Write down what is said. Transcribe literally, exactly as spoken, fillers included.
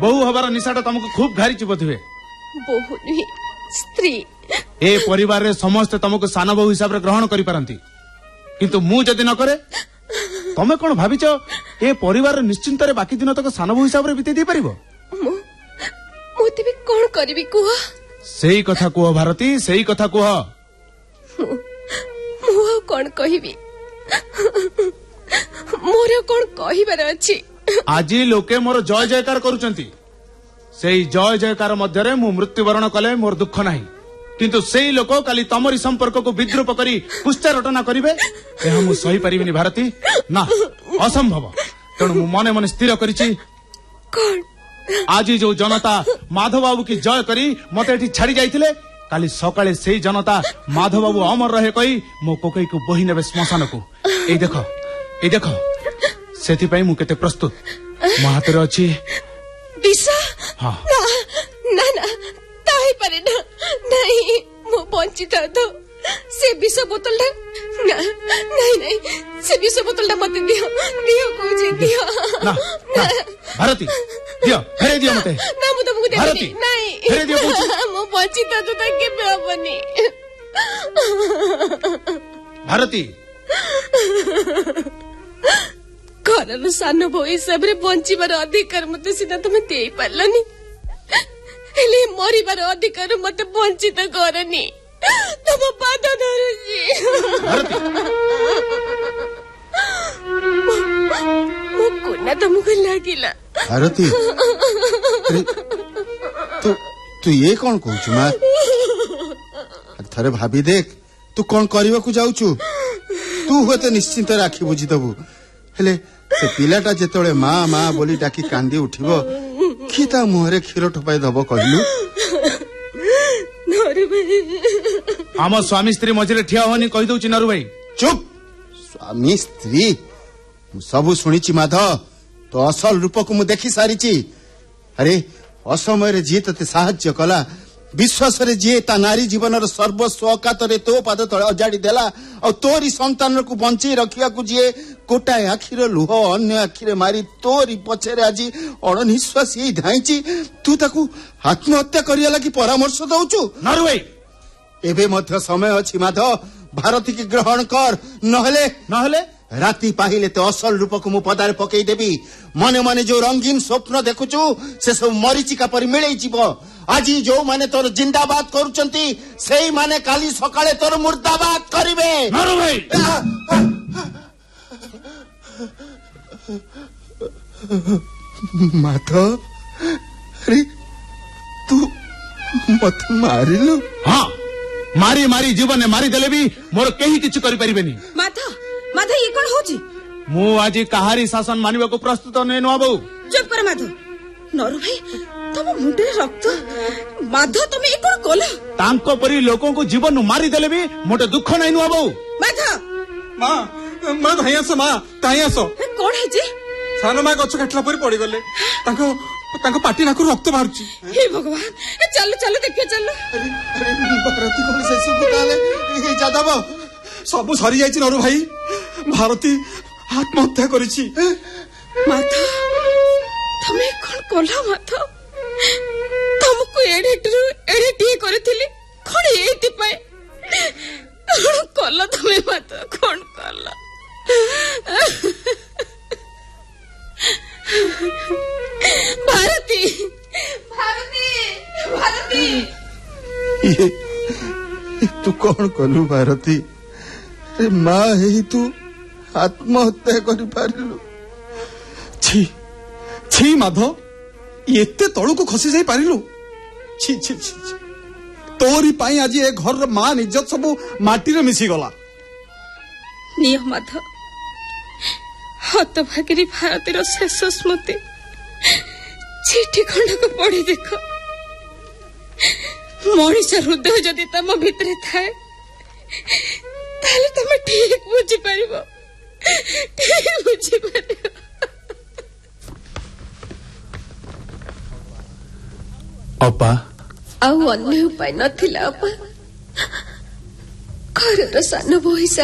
बहु हबार निशाटा तुमको खूब घारी बोधे बहु नुहे स्त्री ए परिवार रे समस्त तुमको सान बहु हिसाब रे ग्रहण करि पारंती किंतु मु जदि न करे तमे कोन भाबिच ए परिवार निश्चिंत रे बाकी दिन तक सान बहु हिसाब रे बिते दे परिबो मु मु तेबे कोन करबी कुह सेही कथा कुह भारती सेही कथा कुह मु कोन कहिबी मोर कोन कहिबार अछि आजी लोके मोर जय जयकार करूचंती सेही जय जयकार मध्यरे मु मृत्युवरण कले मोर दुख नाही किंतु सेही लोक काली तमरी संपर्क को विद्रूप करी पुष्टारटना करिवे एहा मु सही परिबिनी भारती ना असंभव तेणु मु मने मने स्थिर करिछि कोन आजी जो जनता माधव बाबू की जय करी मते एठी छाड़ी जाइथिले काली सकाळे सेही जनता माधव बाबू अमर रहे कही मो कोकई को बोही नेबे श्मशान को ए देखो ए देखो सेति पई मु केते प्रस्तुत मो हाथ रे अछि विष हां ना ना ना ताई पारे ना नहीं मो बंचित तो से विष बोतल ना नहीं नहीं से विष बोतल मत दियो दियो कोजी दियो ना ना भारती दियो फेरे दियो मते ना मु तुमको दे भारती नहीं फेरे दियो कोजी मो बंचित तो तके पे अपनी भारती घर सान भो हिसाब रे बंचिबार अधिकार मते सीधा तुम दे पारलनी हेले मरिबार अधिकार मते वंचित करनी तुम पाद धरुची मो कोना तुमको लागिला भारती तू तू ये कौन कहू माँ थरे भाभी देख तू कौन करने को जाऊचु तू हुए तो निश्चिंत राखी बुझी दबु हेले से पिलाटा जेतोळे माँ माँ बोली डाकी कांदी उठिबो कि ता मुहरे क्षीर ठोपाई दबो कहलु नरु भाई आम स्वामी स्त्री मझे ठिया होनी कहि दउची नरु भाई चुप स्वामी स्त्री सबु सुनिची माधव तो असल रूप को मु देखि सारिची अरे असमय रे जी तते साहाय्य कला विश्वास रे जी ता नारी जीवन रो सर्वस्व औकात रे तो पाद तळे अजाडी देला और तोरी संतान को बंची रखिया को जी कोटाए आखिर लुह अन्य आखिरे मारी तोरी पछरे आजी अणनिश्वासी धाइची तू ताकू आत्महत्या करिया लागि परामर्श दउचु नरु भाई एबे मध्य समय अछि माधव भारती की ग्रहण कर नहले नहले राति पाहिले तो असल रूप को मु पदारे पकई देबी मने मने जो रंगीन स्वप्न देखुचु से सब मरीचिका पर मिलई जीवो आज जो माने तोर जिंदाबाद करूचंती सेही माने काली सकाळे तोर मुर्दाबाद करिवे नरु भाई माधव अरे तू मत मारिलु हाँ मारी मारी जीवन ने मारी देले भी मोर केही किछु करि परिबेनी माथा माथा ये कोन होची मु आज कहारी शासन मानिबा को प्रस्तुत नै न बाबू चुप कर माधव नरु भाई तुम मुंडे रक्त माधव तुम ये कोन कोला तांको परी लोगों को जीवन नु मारी देले भी मोटे दुख नै न बाबू माधव माँ माँ धाई आस माँ धाई आस कोन है जे सानो माँ गछ काटला परी पड़ी गले तांको तांको पाटी नाकु रक्त बाहरुची हे भगवान चलो चलो देखिए चलो अरे अरे भारती कोन से सब ताले ए जादव सब सरी जाइछि नरु भाई भारती आत्महत्या करिछि माथा तमे कोन कोला माथा तुमको एडिटर एडिटी करथिली कोन एति पाए कोन कोला तमे माथा कोन कोला भारती भारती भारती ये, ये तू कौन कलु भारती अरे माँ है तू आत्महत्या कर पारिलु छी छी माधव एते तळु को खसी जाई पारिलु छी छी छी तोरी पाई आज ए घर रो मां इज्जत सब माटी रे मिसी गला नियो माधव हत भागिरी भारतीय शेष स्मृति चिठी खंड को पढ़ी देख मनीष हृदय जदि तम भितरे थाए ताले तमे ठीक बुझी परिबो ठीक बुझी परिबो अपा आउ अन्य उपाय नथिला अपा घर रो सान बोही